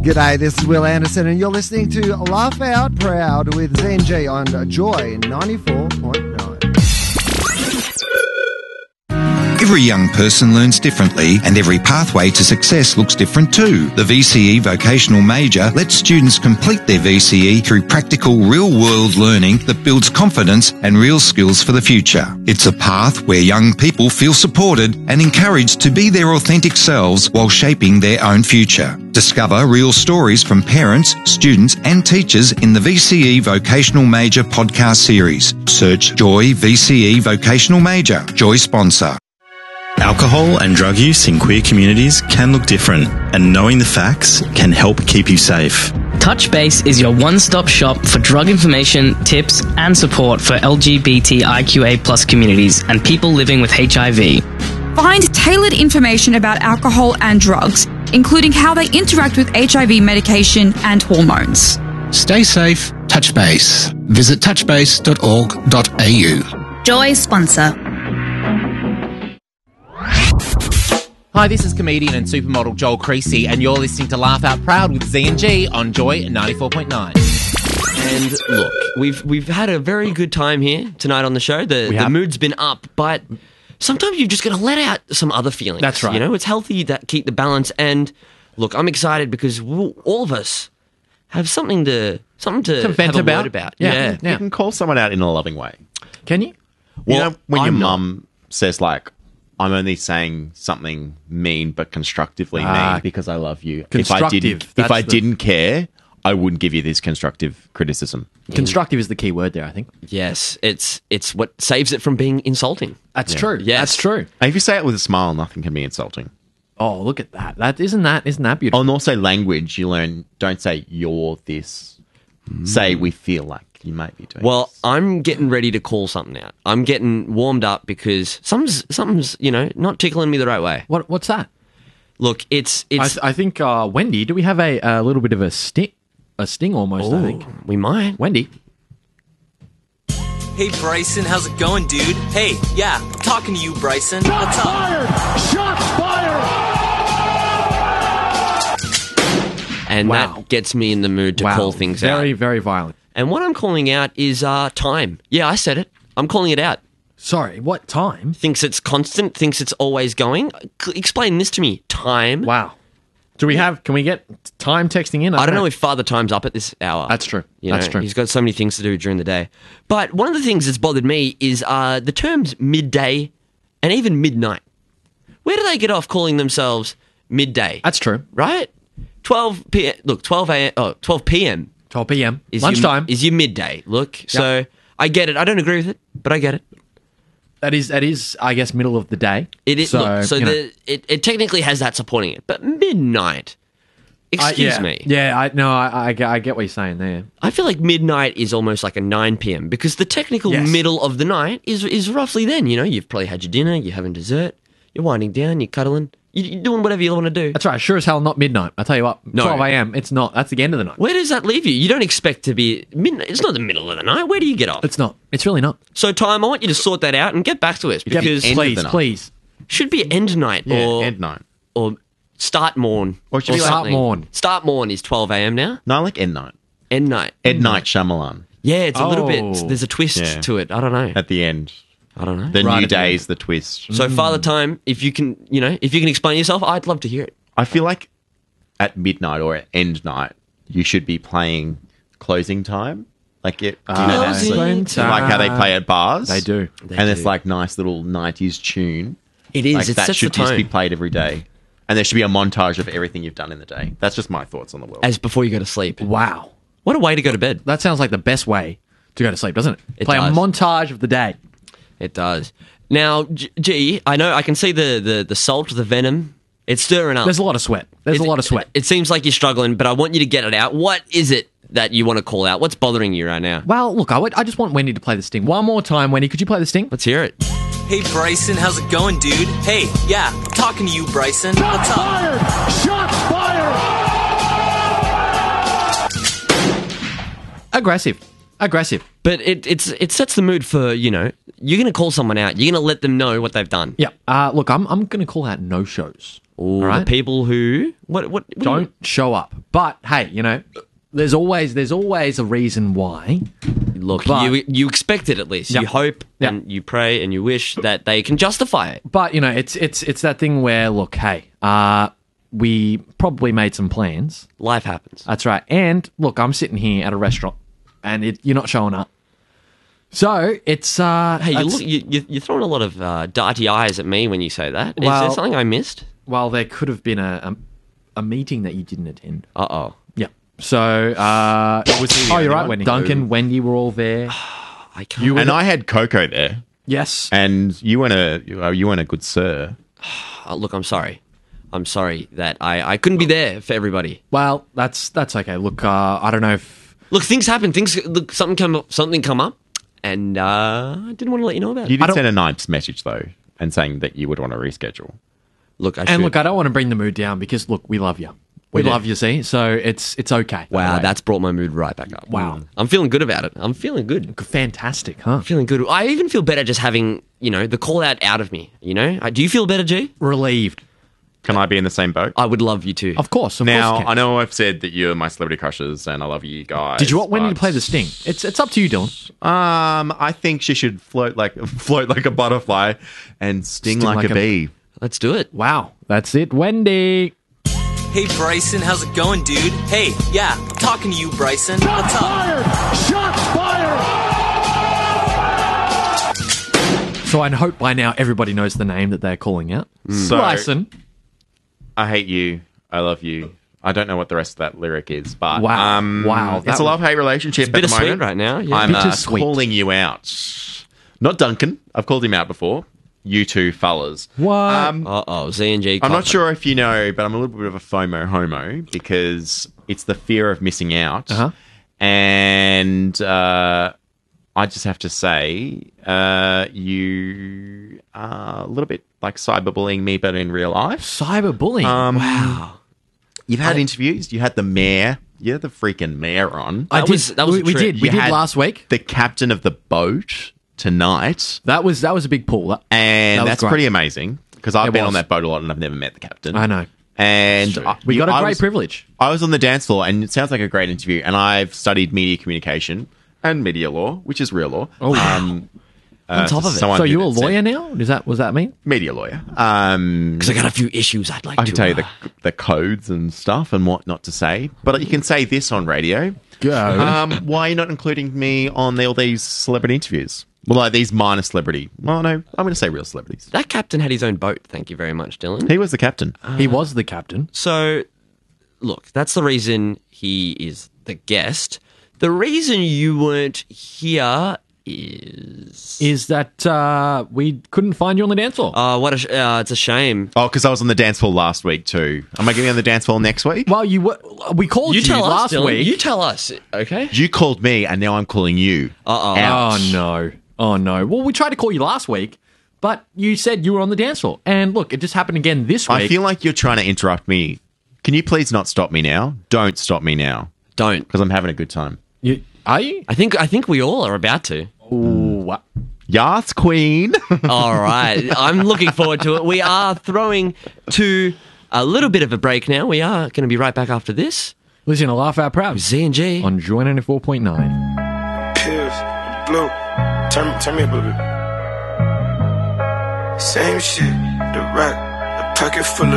G'day, this is Will Anderson, and you're listening to Laugh Out Proud with ZNG on Joy 94.9. Every young person learns differently, and every pathway to success looks different too. The VCE Vocational Major lets students complete their VCE through practical, real-world learning that builds confidence and real skills for the future. It's a path where young people feel supported and encouraged to be their authentic selves while shaping their own future. Discover real stories from parents, students and teachers in the VCE Vocational Major podcast series. Search Joy VCE Vocational Major. Joy sponsor. Alcohol and drug use in queer communities can look different, and knowing the facts can help keep you safe. Touchbase is your one-stop shop for drug information, tips, and support for LGBTIQA+ communities and people living with HIV. Find tailored information about alcohol and drugs, including how they interact with HIV medication and hormones. Stay safe, Touchbase. Visit touchbase.org.au. Joy sponsor. Hi, this is comedian and supermodel Joel Creasy, and you're listening to Laugh Out Proud with Z&G on Joy 94.9. And look, we've had a very good time here tonight on the show. The mood's been up, but sometimes you've just got to let out some other feelings. That's right. You know, it's healthy to keep the balance. And look, I'm excited because all of us have something to vent have a word about. Yeah. You can call someone out in a loving way. Can you? Well, you know, when your mum says, like, I'm only saying something mean but constructively mean because I love you. If I didn't care, I wouldn't give you this constructive criticism. Constructive is the key word there, I think. Yes, it's what saves it from being insulting. That's true. Yes. That's true. And if you say it with a smile, nothing can be insulting. Oh, look at that. Isn't that beautiful? Oh, and also language, you learn, don't say you're this. Say we feel like you might be doing this. I'm getting ready to call something out. I'm getting warmed up because something's not tickling me the right way. What's that? Look, it's. I think Wendy. Do we have a little bit of a sting almost? Ooh, I think we might. Wendy. Hey Bryson, how's it going, dude? Hey, yeah, I'm talking to you, Bryson. What's up? Shots fired! And that gets me in the mood to call things out. Very, very violent. And what I'm calling out is time. Yeah, I said it. I'm calling it out. Sorry, what time? Thinks it's constant, thinks it's always going. Explain this to me. Time. Wow. Can we get time texting in? I don't know if Father Time's up at this hour. That's true. That's true. He's got so many things to do during the day. But one of the things that's bothered me is the terms midday and even midnight. Where do they get off calling themselves midday? That's true. Right? 12 p.m. Look, 12 p.m. 12 p.m. is lunchtime. Is your midday. Look, so I get it. I don't agree with it, but I get it. That is, I guess, middle of the day. It is. It technically has that supporting it, but midnight. Excuse me. Yeah, I get what you're saying there. I feel like midnight is almost like a 9 p.m. because the technical middle of the night is roughly then. You know, you've probably had your dinner, you're having dessert, you're winding down, you're cuddling. You're doing whatever you want to do. That's right. Sure as hell not midnight. I'll tell you what. 12 a.m. It's not. That's the end of the night. Where does that leave you? You don't expect to be midnight. It's not the middle of the night. Where do you get off? It's not. It's really not. So, Time, I want you to sort that out and get back to us because please. Should be end night end night or start morn or should be start morn. Start morn is 12 a.m. now. No, I like end night. End night. End night Shyamalan. Yeah, it's a little bit. There's a twist to it. I don't know. At the end. I don't know. The new day is the twist. So, Father Time, if you can explain yourself, I'd love to hear it. I feel like at midnight or at end night, you should be playing closing time. Like it, closing time. Like how they play at bars. They do. It's like nice little 90s tune. It is. Like it that sets should the tone. just be played every day. And there should be a montage of everything you've done in the day. That's just my thoughts on the world. As before you go to sleep. Wow. What a way to go to bed. That sounds like the best way to go to sleep, doesn't it? Play does. a montage of the day. It does. Now, G, I know I can see the salt, the venom. It's stirring up. There's a lot of sweat. It seems like you're struggling, but I want you to get it out. What is it that you want to call out? What's bothering you right now? Well, look, I just want Wendy to play the sting. One more time, Wendy. Could you play the sting? Let's hear it. Hey Bryson, how's it going, dude? Hey, yeah, I'm talking to you, Bryson. What's up? Shots fired! Aggressive. Aggressive. But it sets the mood for, you're going to call someone out. You're going to let them know what they've done. Yeah. Look, I'm going to call out no-shows. All right? The people who... What don't show up. But, hey, there's always a reason why. Look, you expect it at least. Yep. You hope and you pray and you wish that they can justify it. But, it's that thing where, look, hey, we probably made some plans. Life happens. That's right. And, look, I'm sitting here at a restaurant and you're not showing up. So, it's... hey, you're throwing a lot of darty eyes at me when you say that. Is there something I missed? Well, there could have been a meeting that you didn't attend. Uh-oh. Yeah. So, you're right, Wendy. Duncan, Wendy were all there. I had Coco there. Yes. And you weren't a good sir. Look, I'm sorry. I'm sorry that I couldn't be there for everybody. Well, that's okay. Look, I don't know if... Look, things happen. Something come up, and I didn't want to let you know about it. You did send a nice message, though, and saying that you would want to reschedule. Look, I don't want to bring the mood down because, look, we love you. We love you, see? So it's okay. Wow, that's brought my mood right back up. Wow. I'm feeling good about it. I'm feeling good. Fantastic, huh? I'm feeling good. I even feel better just having, the call out of me, Do you feel better, G? Relieved. Can I be in the same boat? I would love you too. Of course. Now, I know I've said that you're my celebrity crushes and I love you guys. Did you want Wendy to play the sting? It's up to you, Dylan. I think she should float like a butterfly and sting like a bee. Let's do it. Wow. That's it, Wendy. Hey, Bryson, how's it going, dude? Hey, yeah, I'm talking to you, Bryson. What's up? Shots fired! So I hope by now everybody knows the name that they're calling out. So, Bryson. I hate you. I love you. I don't know what the rest of that lyric is, but wow, it's a love-hate relationship at the moment. Bittersweet right now. Yeah. I'm calling you out. Not Duncan. I've called him out before. You two fellas. What? Z&G. I'm not sure if you know, but I'm a little bit of a FOMO homo because it's the fear of missing out. Uh-huh. And I just have to say, you are a little bit like cyberbullying me, but in real life. Cyberbullying? Wow. You've had interviews. You had the mayor. You had the freaking mayor on. We did last week. The captain of the boat tonight. That was a big pull. That's pretty amazing because I've been on that boat a lot and I've never met the captain. I know. And we got a great privilege. I was on the dance floor and it sounds like a great interview. And I've studied media communication and media law, which is real law. Oh, on top of it. So you're a lawyer now? Was that mean? Media lawyer. Because I got a few issues I'd like to... I can tell you the codes and stuff and what not to say. But you can say this on radio. Go. Why are you not including me on all these celebrity interviews? Well, like these minor celebrity. Well, no, I'm going to say real celebrities. That captain had his own boat, thank you very much, Dylan. He was the captain. He was the captain. So, look, that's the reason he is the guest. The reason you weren't here is that we couldn't find you on the dance floor. It's a shame. Oh, because I was on the dance floor last week too. Am I going to be on the dance floor next week? Well, we called you last week. You tell us, okay? You called me, and now I'm calling you. Oh no! Oh no! Well, we tried to call you last week, but you said you were on the dance floor. And look, it just happened again this week. I feel like you're trying to interrupt me. Can you please not stop me now? Don't stop me now. Don't, because I'm having a good time. Are you? I think we all are about to. Ooh, what? Yes, Queen. All right. I'm looking forward to it. We are throwing to a little bit of a break now. We are going to be right back after this. Listen to Laugh Out Proud. Z&G. On Joy 94.9. Pills, blue. Turn me up a little bit. Same shit. The rack. The pocket full of